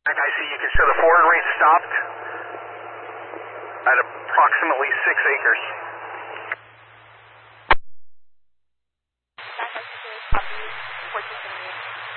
I see you can show the forward rate stopped at approximately 6 acres. That has to copy 14